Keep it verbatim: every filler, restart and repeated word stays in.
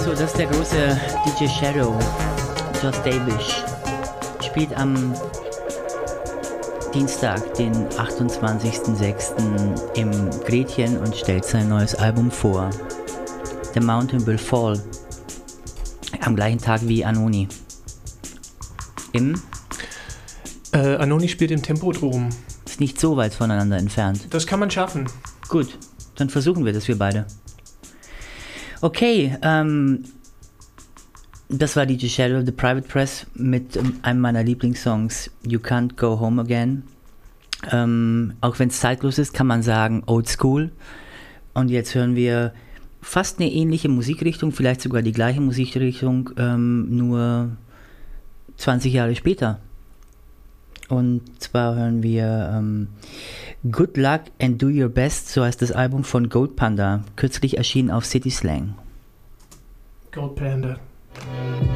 So, das ist der große D J Shadow, Josh Davis. Spielt am Dienstag, den achtundzwanzigsten sechsten im Gretchen und stellt sein neues Album vor. The Mountain Will Fall. Am gleichen Tag wie Anoni. Im? Äh, Anoni spielt im Tempodrom. Ist nicht so weit voneinander entfernt. Das kann man schaffen. Gut, dann versuchen wir das, wir beide. Okay, ähm, das war D J Shadow, The Private Press, mit ähm, einem meiner Lieblingssongs, You Can't Go Home Again. Ähm, auch wenn es zeitlos ist, kann man sagen, Old School. Und jetzt hören wir fast eine ähnliche Musikrichtung, vielleicht sogar die gleiche Musikrichtung, ähm, nur zwanzig Jahre später. Und zwar hören wir ähm, Good Luck and Do Your Best, so heißt das Album von Gold Panda, kürzlich erschienen auf City Slang. Gold Panda.